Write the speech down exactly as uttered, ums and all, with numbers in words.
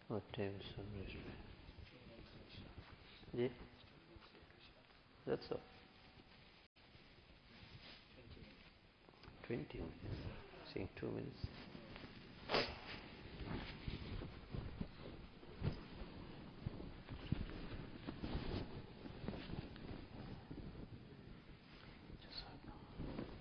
What time is sunrise? Yeah, that's all. Twenty minutes. Saying two minutes.